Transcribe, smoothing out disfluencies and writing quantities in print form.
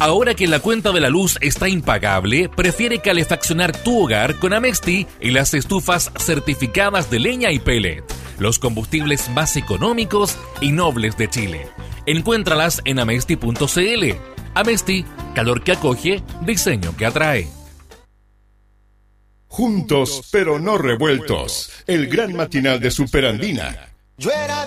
Ahora que la cuenta de la luz está impagable, prefiere calefaccionar tu hogar con Amesti y las estufas certificadas de leña y pellet, los combustibles más económicos y nobles de Chile. Encuéntralas en amesti.cl. Amesti, calor que acoge, diseño que atrae. Juntos pero no revueltos, el gran matinal de Superandina.